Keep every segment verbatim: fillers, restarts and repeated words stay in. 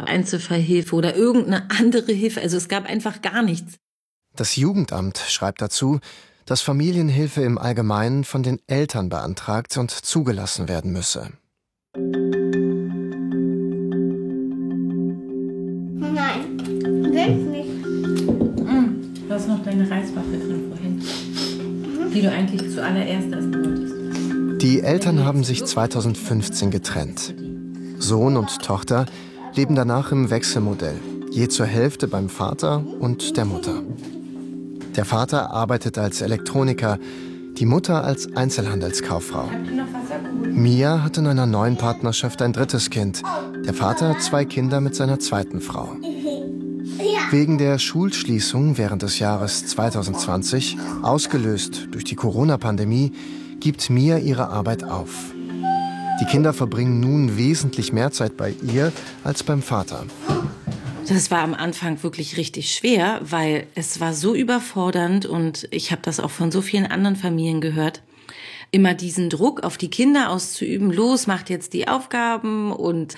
Einzelfallhilfe oder irgendeine andere Hilfe. Also es gab einfach gar nichts. Das Jugendamt schreibt dazu, dass Familienhilfe im Allgemeinen von den Eltern beantragt und zugelassen werden müsse. Nein, will nicht. Mm, du hast noch deine Reiswaffel drin vorhin, mhm. die du eigentlich zuallererst essen wolltest. Die Eltern haben sich zweitausendfünfzehn getrennt. Sohn und Tochter leben danach im Wechselmodell, je zur Hälfte beim Vater und der Mutter. Der Vater arbeitet als Elektroniker, die Mutter als Einzelhandelskauffrau. Mia hat in einer neuen Partnerschaft ein drittes Kind. Der Vater zwei Kinder mit seiner zweiten Frau. Wegen der Schulschließung während des Jahres zweitausendzwanzig, ausgelöst durch die Corona-Pandemie, gibt Mia ihre Arbeit auf. Die Kinder verbringen nun wesentlich mehr Zeit bei ihr als beim Vater. Das war am Anfang wirklich richtig schwer, weil es war so überfordernd und ich habe das auch von so vielen anderen Familien gehört, immer diesen Druck auf die Kinder auszuüben, los, macht jetzt die Aufgaben und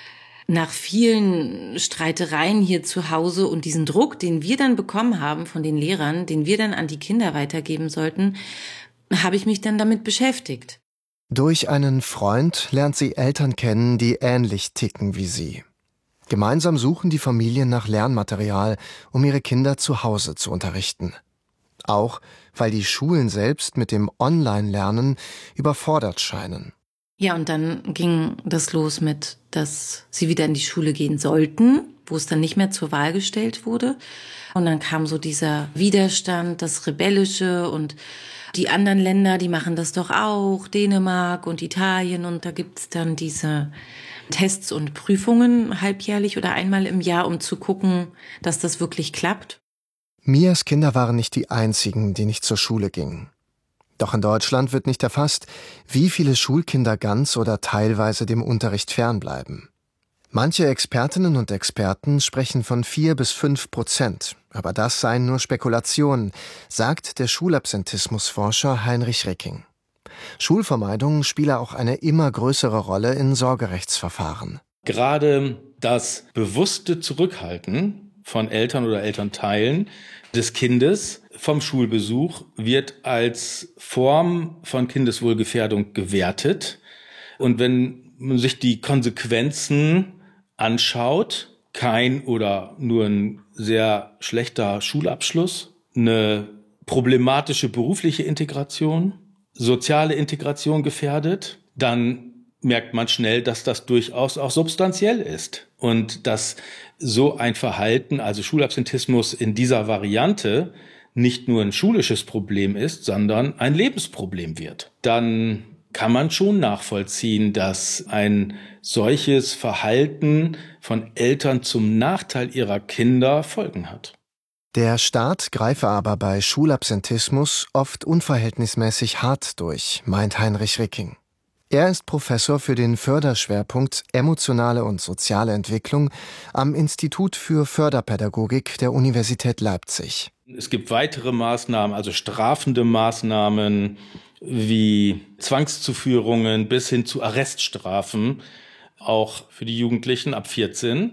nach vielen Streitereien hier zu Hause und diesen Druck, den wir dann bekommen haben von den Lehrern, den wir dann an die Kinder weitergeben sollten, habe ich mich dann damit beschäftigt. Durch einen Freund lernt sie Eltern kennen, die ähnlich ticken wie sie. Gemeinsam suchen die Familien nach Lernmaterial, um ihre Kinder zu Hause zu unterrichten. Auch weil die Schulen selbst mit dem Online-Lernen überfordert scheinen. Ja, und dann ging das los mit, dass sie wieder in die Schule gehen sollten, wo es dann nicht mehr zur Wahl gestellt wurde. Und dann kam so dieser Widerstand, das Rebellische und die anderen Länder, die machen das doch auch, Dänemark und Italien. Und da gibt's dann diese Tests und Prüfungen halbjährlich oder einmal im Jahr, um zu gucken, dass das wirklich klappt. Mias Kinder waren nicht die einzigen, die nicht zur Schule gingen. Doch in Deutschland wird nicht erfasst, wie viele Schulkinder ganz oder teilweise dem Unterricht fernbleiben. Manche Expertinnen und Experten sprechen von vier bis fünf Prozent. Aber das seien nur Spekulationen, sagt der Schulabsentismusforscher Heinrich Ricking. Schulvermeidung spiele auch eine immer größere Rolle in Sorgerechtsverfahren. Gerade das bewusste Zurückhalten von Eltern oder Elternteilen des Kindes vom Schulbesuch wird als Form von Kindeswohlgefährdung gewertet. Und wenn man sich die Konsequenzen anschaut, kein oder nur ein sehr schlechter Schulabschluss, eine problematische berufliche Integration, soziale Integration gefährdet, dann merkt man schnell, dass das durchaus auch substanziell ist und dass so ein Verhalten, also Schulabsentismus in dieser Variante, nicht nur ein schulisches Problem ist, sondern ein Lebensproblem wird. Dann kann man schon nachvollziehen, dass ein solches Verhalten von Eltern zum Nachteil ihrer Kinder Folgen hat. Der Staat greife aber bei Schulabsentismus oft unverhältnismäßig hart durch, meint Heinrich Ricking. Er ist Professor für den Förderschwerpunkt Emotionale und soziale Entwicklung am Institut für Förderpädagogik der Universität Leipzig. Es gibt weitere Maßnahmen, also strafende Maßnahmen wie Zwangszuführungen bis hin zu Arreststrafen, auch für die Jugendlichen ab vierzehn.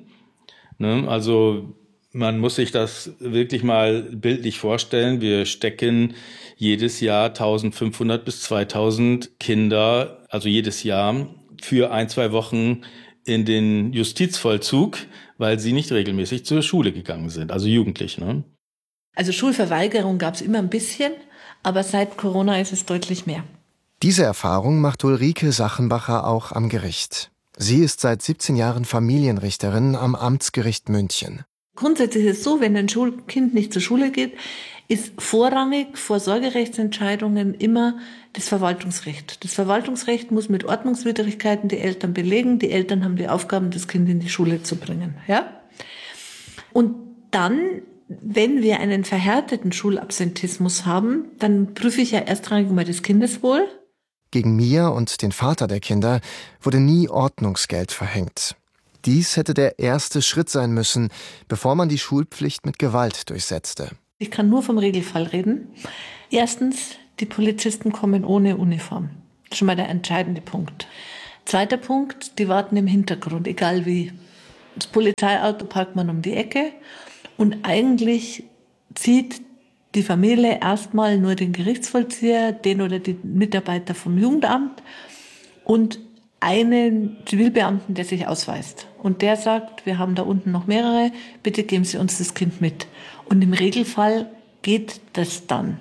Also man muss sich das wirklich mal bildlich vorstellen. Wir stecken jedes Jahr eintausendfünfhundert bis zweitausend Kinder, also jedes Jahr, für ein, zwei Wochen in den Justizvollzug, weil sie nicht regelmäßig zur Schule gegangen sind, also Jugendliche. Ne? Also Schulverweigerung gab es immer ein bisschen, aber seit Corona ist es deutlich mehr. Diese Erfahrung macht Ulrike Sachenbacher auch am Gericht. Sie ist seit siebzehn Jahren Familienrichterin am Amtsgericht München. Grundsätzlich ist es so, wenn ein Schulkind nicht zur Schule geht, ist vorrangig vor Sorgerechtsentscheidungen immer das Verwaltungsrecht. Das Verwaltungsrecht muss mit Ordnungswidrigkeiten die Eltern belegen. Die Eltern haben die Aufgaben, das Kind in die Schule zu bringen. Ja? Und dann, wenn wir einen verhärteten Schulabsentismus haben, dann prüfe ich ja erstrangig mal das Kindeswohl. Gegen Mia und den Vater der Kinder wurde nie Ordnungsgeld verhängt. Dies hätte der erste Schritt sein müssen, bevor man die Schulpflicht mit Gewalt durchsetzte. Ich kann nur vom Regelfall reden. Erstens, die Polizisten kommen ohne Uniform. Das ist schon mal der entscheidende Punkt. Zweiter Punkt, die warten im Hintergrund, egal wie. Das Polizeiauto parkt man um die Ecke und eigentlich zieht die Familie erstmal nur den Gerichtsvollzieher, den oder die Mitarbeiter vom Jugendamt und einen Zivilbeamten, der sich ausweist. Und der sagt, wir haben da unten noch mehrere, bitte geben Sie uns das Kind mit. Und im Regelfall geht das dann.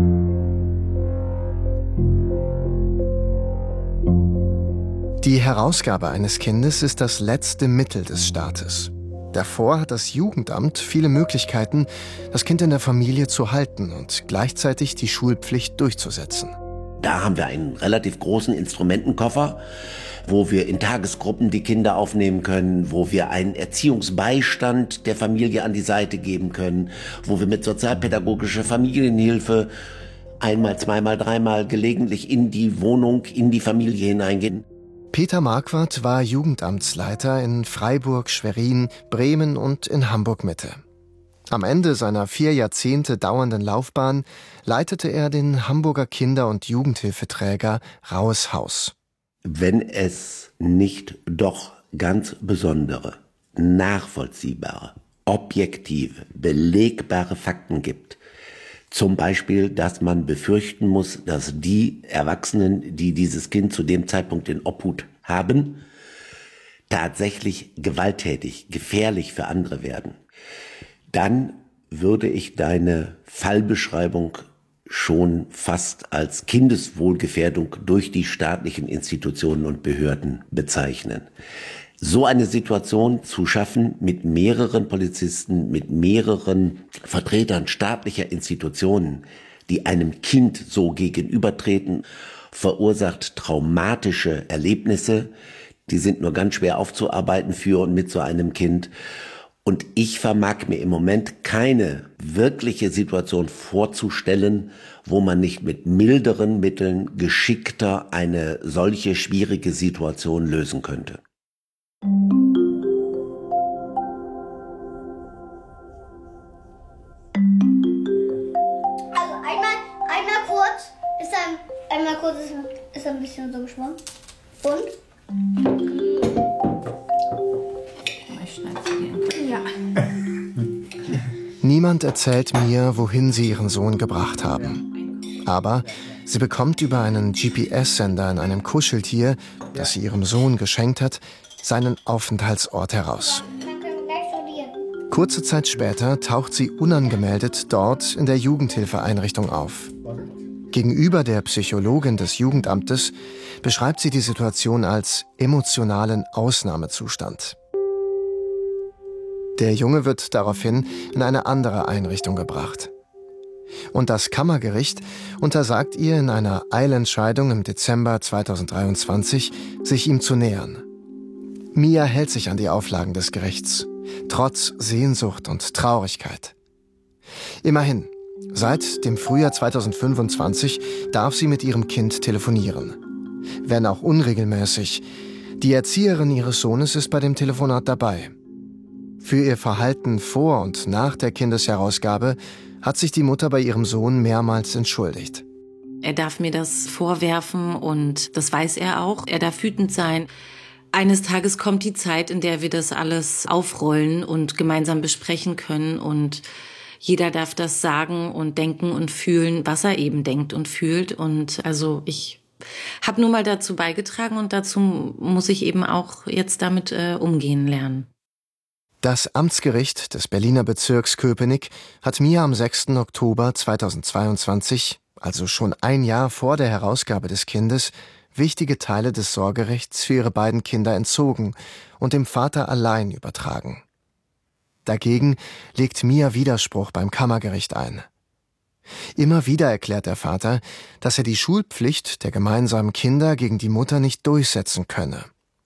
Die Herausgabe eines Kindes ist das letzte Mittel des Staates. Davor hat das Jugendamt viele Möglichkeiten, das Kind in der Familie zu halten und gleichzeitig die Schulpflicht durchzusetzen. Da haben wir einen relativ großen Instrumentenkoffer, wo wir in Tagesgruppen die Kinder aufnehmen können, wo wir einen Erziehungsbeistand der Familie an die Seite geben können, wo wir mit sozialpädagogischer Familienhilfe einmal, zweimal, dreimal gelegentlich in die Wohnung, in die Familie hineingehen. Peter Marquardt war Jugendamtsleiter in Freiburg, Schwerin, Bremen und in Hamburg-Mitte. Am Ende seiner vier Jahrzehnte dauernden Laufbahn leitete er den Hamburger Kinder- und Jugendhilfeträger Rauhes Haus. Wenn es nicht doch ganz besondere, nachvollziehbare, objektive, belegbare Fakten gibt, zum Beispiel, dass man befürchten muss, dass die Erwachsenen, die dieses Kind zu dem Zeitpunkt in Obhut haben, tatsächlich gewalttätig, gefährlich für andere werden, dann würde ich deine Fallbeschreibung schon fast als Kindeswohlgefährdung durch die staatlichen Institutionen und Behörden bezeichnen. So eine Situation zu schaffen mit mehreren Polizisten, mit mehreren Vertretern staatlicher Institutionen, die einem Kind so gegenübertreten, verursacht traumatische Erlebnisse, die sind nur ganz schwer aufzuarbeiten für und mit so einem Kind. Und ich vermag mir im Moment keine wirkliche Situation vorzustellen, wo man nicht mit milderen Mitteln geschickter eine solche schwierige Situation lösen könnte. Also einmal, einmal kurz, ist ein, einmal kurz ist, ist ein bisschen so geschwommen. Und? Ja. Niemand erzählt mir, wohin sie ihren Sohn gebracht haben. Aber sie bekommt über einen G P S-Sender in einem Kuscheltier, das sie ihrem Sohn geschenkt hat, seinen Aufenthaltsort heraus. Dann können wir gleich studieren. Kurze Zeit später taucht sie unangemeldet dort in der Jugendhilfeeinrichtung auf. Gegenüber der Psychologin des Jugendamtes beschreibt sie die Situation als emotionalen Ausnahmezustand. Der Junge wird daraufhin in eine andere Einrichtung gebracht. Und das Kammergericht untersagt ihr in einer Eilentscheidung im Dezember zweitausenddreiundzwanzig, sich ihm zu nähern. Mia hält sich an die Auflagen des Gerichts, trotz Sehnsucht und Traurigkeit. Immerhin, seit dem Frühjahr zweitausendfünfundzwanzig darf sie mit ihrem Kind telefonieren. Wenn auch unregelmäßig, die Erzieherin ihres Sohnes ist bei dem Telefonat dabei. Für ihr Verhalten vor und nach der Kindesherausgabe hat sich die Mutter bei ihrem Sohn mehrmals entschuldigt. Er darf mir das vorwerfen und das weiß er auch. Er darf wütend sein. Eines Tages kommt die Zeit, in der wir das alles aufrollen und gemeinsam besprechen können. Und jeder darf das sagen und denken und fühlen, was er eben denkt und fühlt. Und also ich habe nur mal dazu beigetragen und dazu muss ich eben auch jetzt damit äh, umgehen lernen. Das Amtsgericht des Berliner Bezirks Köpenick hat Mia am sechsten Oktober zweitausendzweiundzwanzig, also schon ein Jahr vor der Herausgabe des Kindes, wichtige Teile des Sorgerechts für ihre beiden Kinder entzogen und dem Vater allein übertragen. Dagegen legt Mia Widerspruch beim Kammergericht ein. Immer wieder erklärt der Vater, dass er die Schulpflicht der gemeinsamen Kinder gegen die Mutter nicht durchsetzen könne.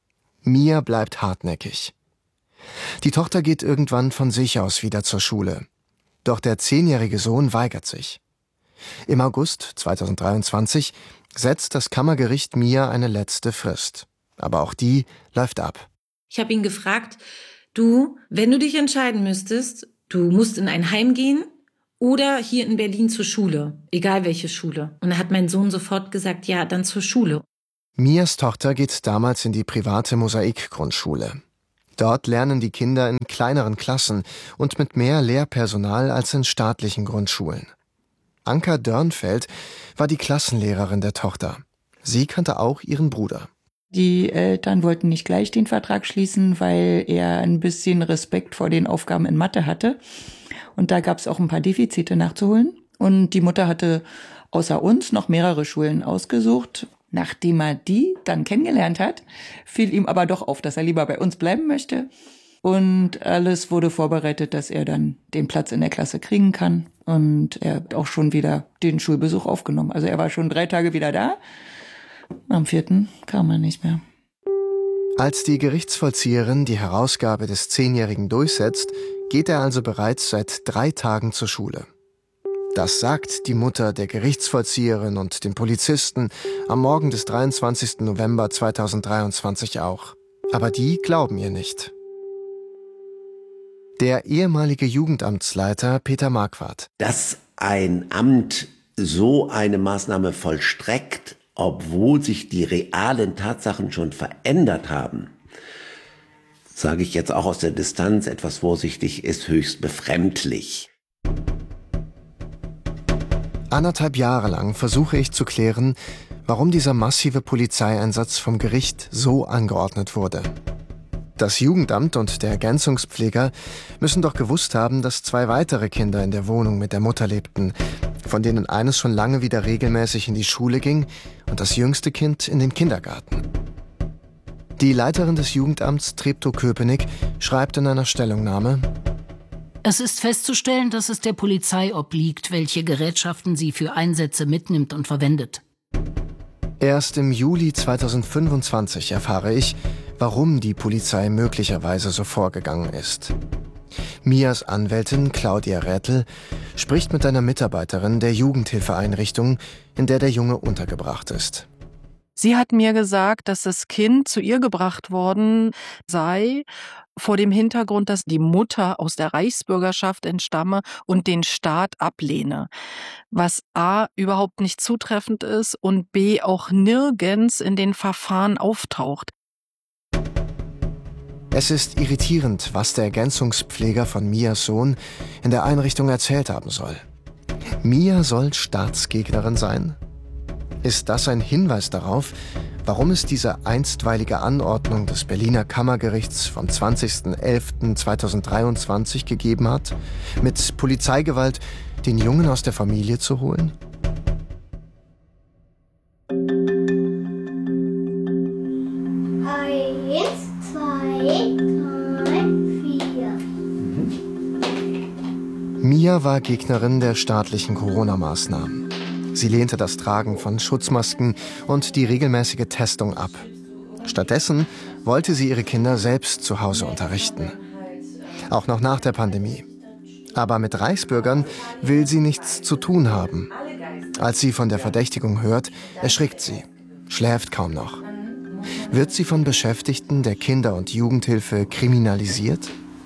Mia bleibt hartnäckig. Die Tochter geht irgendwann von sich aus wieder zur Schule. Doch der zehnjährige Sohn weigert sich. Im August zweitausenddreiundzwanzig setzt das Kammergericht Mia eine letzte Frist. Aber auch die läuft ab. Ich habe ihn gefragt, du, wenn du dich entscheiden müsstest, du musst in ein Heim gehen oder hier in Berlin zur Schule, egal welche Schule. Und da hat mein Sohn sofort gesagt, ja, dann zur Schule. Mias Tochter geht damals in die private Mosaik-Grundschule. Dort lernen die Kinder in kleineren Klassen und mit mehr Lehrpersonal als in staatlichen Grundschulen. Anka Dörnfeld war die Klassenlehrerin der Tochter. Sie kannte auch ihren Bruder. Die Eltern wollten nicht gleich den Vertrag schließen, weil er ein bisschen Respekt vor den Aufgaben in Mathe hatte. Und da gab es auch ein paar Defizite nachzuholen. Und die Mutter hatte außer uns noch mehrere Schulen ausgesucht. Nachdem er die dann kennengelernt hat, fiel ihm aber doch auf, dass er lieber bei uns bleiben möchte. Und alles wurde vorbereitet, dass er dann den Platz in der Klasse kriegen kann. Und er hat auch schon wieder den Schulbesuch aufgenommen. Also er war schon drei Tage wieder da. Am vierten kam er nicht mehr. Als die Gerichtsvollzieherin die Herausgabe des Zehnjährigen durchsetzt, geht er also bereits seit drei Tagen zur Schule. Das sagt die Mutter der Gerichtsvollzieherin und dem Polizisten am Morgen des dreiundzwanzigsten November zweitausenddreiundzwanzig auch. Aber die glauben ihr nicht. Der ehemalige Jugendamtsleiter Peter Marquardt. Dass ein Amt so eine Maßnahme vollstreckt, obwohl sich die realen Tatsachen schon verändert haben, sage ich jetzt auch aus der Distanz etwas vorsichtig, ist höchst befremdlich. Anderthalb Jahre lang versuche ich zu klären, warum dieser massive Polizeieinsatz vom Gericht so angeordnet wurde. Das Jugendamt und der Ergänzungspfleger müssen doch gewusst haben, dass zwei weitere Kinder in der Wohnung mit der Mutter lebten, von denen eines schon lange wieder regelmäßig in die Schule ging und das jüngste Kind in den Kindergarten. Die Leiterin des Jugendamts Treptow-Köpenick schreibt in einer Stellungnahme: Es ist festzustellen, dass es der Polizei obliegt, welche Gerätschaften sie für Einsätze mitnimmt und verwendet. Erst im Juli zweitausendfünfundzwanzig erfahre ich, warum die Polizei möglicherweise so vorgegangen ist. Mias Anwältin Claudia Rätl spricht mit einer Mitarbeiterin der Jugendhilfeeinrichtung, in der der Junge untergebracht ist. Sie hat mir gesagt, dass das Kind zu ihr gebracht worden sei, vor dem Hintergrund, dass die Mutter aus der Reichsbürgerschaft entstamme und den Staat ablehne. Was A überhaupt nicht zutreffend ist und B auch nirgends in den Verfahren auftaucht. Es ist irritierend, was der Ergänzungspfleger von Mias Sohn in der Einrichtung erzählt haben soll. Mia soll Staatsgegnerin sein? Ist das ein Hinweis darauf, warum es diese einstweilige Anordnung des Berliner Kammergerichts vom zwanzigsten elften zweitausenddreiundzwanzig gegeben hat, mit Polizeigewalt den Jungen aus der Familie zu holen? Eins, zwei, drei, vier. Mia war Gegnerin der staatlichen Corona-Maßnahmen. Sie lehnte das Tragen von Schutzmasken und die regelmäßige Testung ab. Stattdessen wollte sie ihre Kinder selbst zu Hause unterrichten. Auch noch nach der Pandemie. Aber mit Reichsbürgern will sie nichts zu tun haben. Als sie von der Verdächtigung hört, erschrickt sie, schläft kaum noch. Wird sie von Beschäftigten der Kinder- und Jugendhilfe kriminalisiert?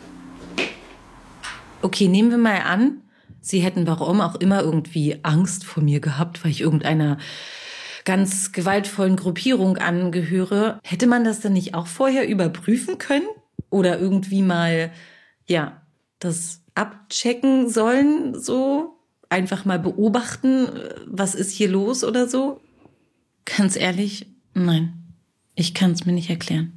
Okay, nehmen wir mal an, Sie hätten warum auch immer irgendwie Angst vor mir gehabt, weil ich irgendeiner ganz gewaltvollen Gruppierung angehöre. Hätte man das dann nicht auch vorher überprüfen können? Oder irgendwie mal, ja, das abchecken sollen, so? Einfach mal beobachten, was ist hier los oder so? Ganz ehrlich, nein. Ich kann es mir nicht erklären.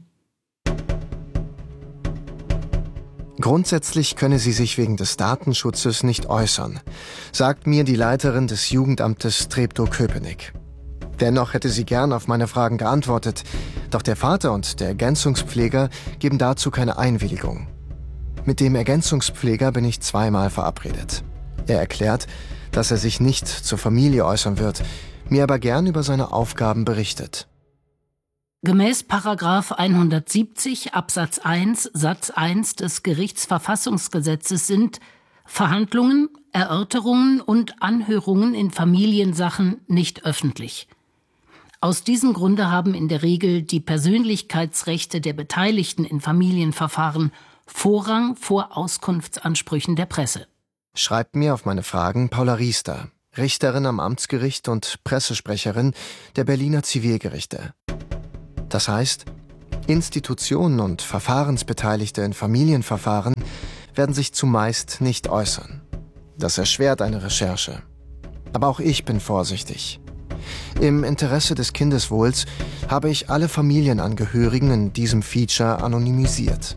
Grundsätzlich könne sie sich wegen des Datenschutzes nicht äußern, sagt mir die Leiterin des Jugendamtes Treptow-Köpenick. Dennoch hätte sie gern auf meine Fragen geantwortet, doch der Vater und der Ergänzungspfleger geben dazu keine Einwilligung. Mit dem Ergänzungspfleger bin ich zweimal verabredet. Er erklärt, dass er sich nicht zur Familie äußern wird, mir aber gern über seine Aufgaben berichtet. Gemäß Paragraph hundertsiebzig Absatz eins Satz eins des Gerichtsverfassungsgesetzes sind Verhandlungen, Erörterungen und Anhörungen in Familiensachen nicht öffentlich. Aus diesem Grunde haben in der Regel die Persönlichkeitsrechte der Beteiligten in Familienverfahren Vorrang vor Auskunftsansprüchen der Presse. Schreibt mir auf meine Fragen Paula Riester, Richterin am Amtsgericht und Pressesprecherin der Berliner Zivilgerichte. Das heißt, Institutionen und Verfahrensbeteiligte in Familienverfahren werden sich zumeist nicht äußern. Das erschwert eine Recherche. Aber auch ich bin vorsichtig. Im Interesse des Kindeswohls habe ich alle Familienangehörigen in diesem Feature anonymisiert.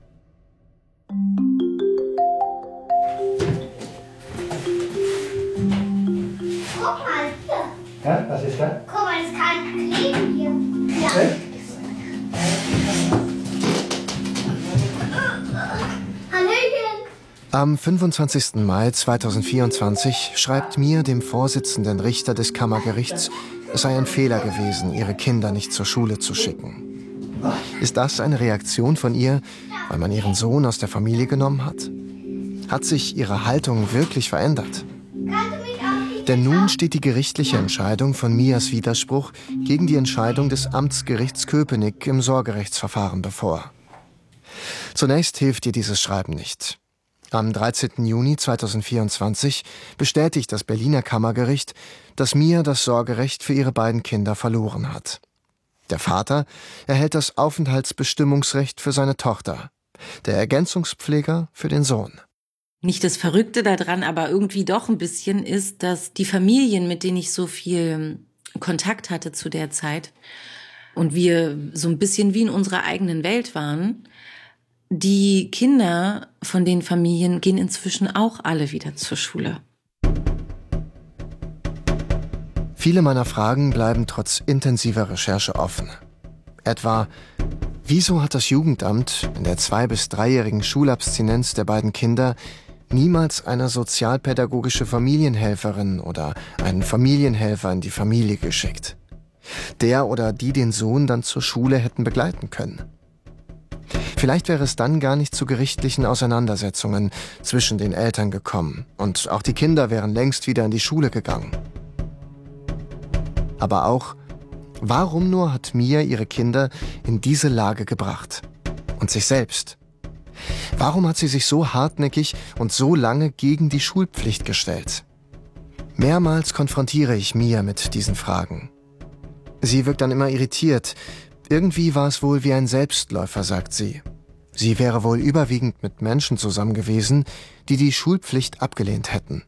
Guck mal hier. Ja, was ist da? Guck mal, es kann kleben hier. Ja. Hey? Hallöchen. Am fünfundzwanzigsten Mai zweitausendvierundzwanzig schreibt mir, dem Vorsitzenden Richter des Kammergerichts, es sei ein Fehler gewesen, ihre Kinder nicht zur Schule zu schicken. Ist das eine Reaktion von ihr, weil man ihren Sohn aus der Familie genommen hat? Hat sich ihre Haltung wirklich verändert? Denn nun steht die gerichtliche Entscheidung von Mias Widerspruch gegen die Entscheidung des Amtsgerichts Köpenick im Sorgerechtsverfahren bevor. Zunächst hilft ihr dieses Schreiben nicht. Am dreizehnten Juni zweitausendvierundzwanzig bestätigt das Berliner Kammergericht, dass Mia das Sorgerecht für ihre beiden Kinder verloren hat. Der Vater erhält das Aufenthaltsbestimmungsrecht für seine Tochter, der Ergänzungspfleger für den Sohn. Nicht das Verrückte daran, aber irgendwie doch ein bisschen ist, dass die Familien, mit denen ich so viel Kontakt hatte zu der Zeit und wir so ein bisschen wie in unserer eigenen Welt waren, die Kinder von den Familien gehen inzwischen auch alle wieder zur Schule. Viele meiner Fragen bleiben trotz intensiver Recherche offen. Etwa, wieso hat das Jugendamt in der zwei- bis dreijährigen Schulabstinenz der beiden Kinder niemals eine sozialpädagogische Familienhelferin oder einen Familienhelfer in die Familie geschickt, der oder die den Sohn dann zur Schule hätten begleiten können? Vielleicht wäre es dann gar nicht zu gerichtlichen Auseinandersetzungen zwischen den Eltern gekommen und auch die Kinder wären längst wieder in die Schule gegangen. Aber auch, warum nur hat Mia ihre Kinder in diese Lage gebracht? Und sich selbst? Warum hat sie sich so hartnäckig und so lange gegen die Schulpflicht gestellt? Mehrmals konfrontiere ich Mia mit diesen Fragen. Sie wirkt dann immer irritiert. Irgendwie war es wohl wie ein Selbstläufer, sagt sie. Sie wäre wohl überwiegend mit Menschen zusammen gewesen, die die Schulpflicht abgelehnt hätten.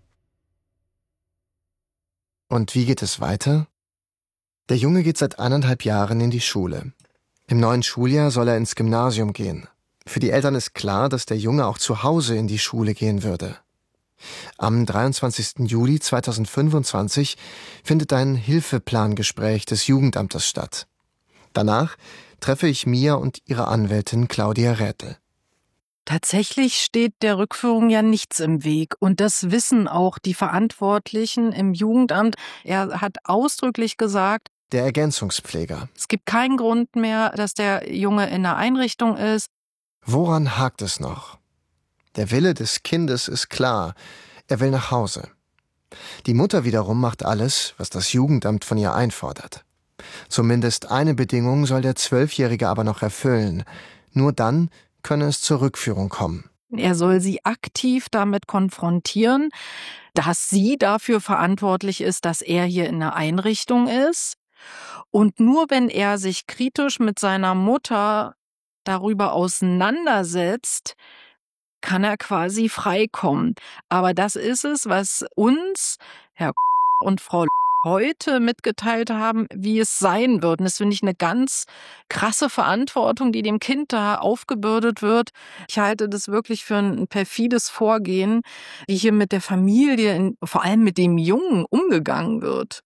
Und wie geht es weiter? Der Junge geht seit eineinhalb Jahren in die Schule. Im neuen Schuljahr soll er ins Gymnasium gehen. Für die Eltern ist klar, dass der Junge auch zu Hause in die Schule gehen würde. Am dreiundzwanzigsten Juli zweitausendfünfundzwanzig findet ein Hilfeplangespräch des Jugendamtes statt. Danach treffe ich Mia und ihre Anwältin Claudia Räthel. Tatsächlich steht der Rückführung ja nichts im Weg. Und das wissen auch die Verantwortlichen im Jugendamt. Er hat ausdrücklich gesagt, der Ergänzungspfleger. Es gibt keinen Grund mehr, dass der Junge in einer Einrichtung ist. Woran hakt es noch? Der Wille des Kindes ist klar. Er will nach Hause. Die Mutter wiederum macht alles, was das Jugendamt von ihr einfordert. Zumindest eine Bedingung soll der Zwölfjährige aber noch erfüllen. Nur dann könne es zur Rückführung kommen. Er soll sie aktiv damit konfrontieren, dass sie dafür verantwortlich ist, dass er hier in einer Einrichtung ist. Und nur wenn er sich kritisch mit seiner Mutter darüber auseinandersetzt, kann er quasi freikommen. Aber das ist es, was uns, Herr und Frau heute mitgeteilt haben, wie es sein wird. Und das finde ich eine ganz krasse Verantwortung, die dem Kind da aufgebürdet wird. Ich halte das wirklich für ein perfides Vorgehen, wie hier mit der Familie, vor allem mit dem Jungen, umgegangen wird.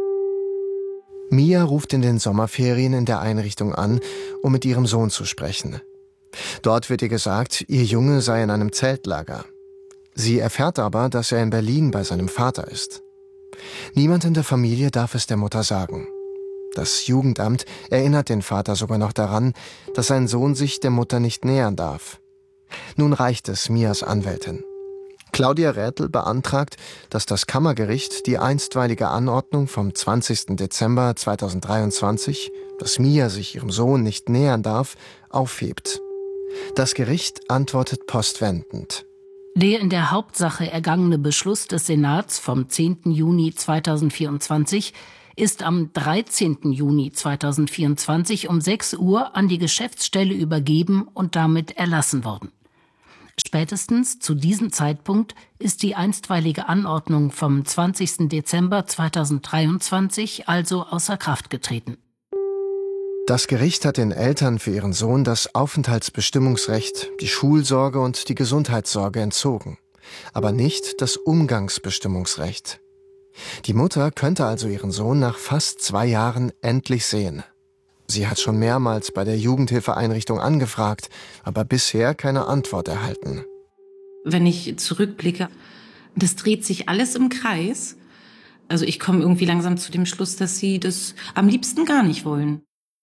Mia ruft in den Sommerferien in der Einrichtung an, um mit ihrem Sohn zu sprechen. Dort wird ihr gesagt, ihr Junge sei in einem Zeltlager. Sie erfährt aber, dass er in Berlin bei seinem Vater ist. Niemand in der Familie darf es der Mutter sagen. Das Jugendamt erinnert den Vater sogar noch daran, dass sein Sohn sich der Mutter nicht nähern darf. Nun reicht es Mias Anwältin. Claudia Räthel beantragt, dass das Kammergericht die einstweilige Anordnung vom zwanzigsten Dezember zweitausenddreiundzwanzig, dass Mia sich ihrem Sohn nicht nähern darf, aufhebt. Das Gericht antwortet postwendend. Der in der Hauptsache ergangene Beschluss des Senats vom zehnten Juni zweitausendvierundzwanzig ist am dreizehnten Juni zweitausendvierundzwanzig um sechs Uhr an die Geschäftsstelle übergeben und damit erlassen worden. Spätestens zu diesem Zeitpunkt ist die einstweilige Anordnung vom zwanzigsten Dezember zweitausenddreiundzwanzig also außer Kraft getreten. Das Gericht hat den Eltern für ihren Sohn das Aufenthaltsbestimmungsrecht, die Schulsorge und die Gesundheitssorge entzogen, aber nicht das Umgangsbestimmungsrecht. Die Mutter könnte also ihren Sohn nach fast zwei Jahren endlich sehen. Sie hat schon mehrmals bei der Jugendhilfeeinrichtung angefragt, aber bisher keine Antwort erhalten. Wenn ich zurückblicke, das dreht sich alles im Kreis. Also ich komme irgendwie langsam zu dem Schluss, dass sie das am liebsten gar nicht wollen.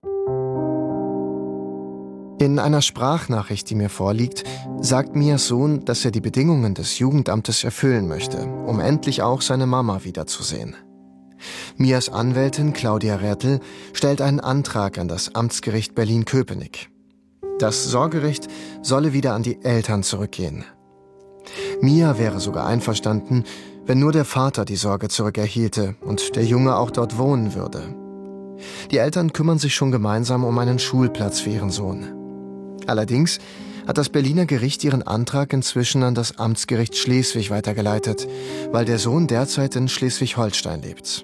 In einer Sprachnachricht, die mir vorliegt, sagt Mias Sohn, dass er die Bedingungen des Jugendamtes erfüllen möchte, um endlich auch seine Mama wiederzusehen. Mias Anwältin Claudia Rätl stellt einen Antrag an das Amtsgericht Berlin-Köpenick. Das Sorgerecht solle wieder an die Eltern zurückgehen. Mia wäre sogar einverstanden, wenn nur der Vater die Sorge zurückerhielte und der Junge auch dort wohnen würde. Die Eltern kümmern sich schon gemeinsam um einen Schulplatz für ihren Sohn. Allerdings hat das Berliner Gericht ihren Antrag inzwischen an das Amtsgericht Schleswig weitergeleitet, weil der Sohn derzeit in Schleswig-Holstein lebt.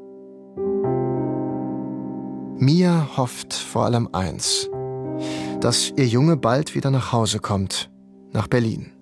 Mia hofft vor allem eins: dass ihr Junge bald wieder nach Hause kommt, nach Berlin.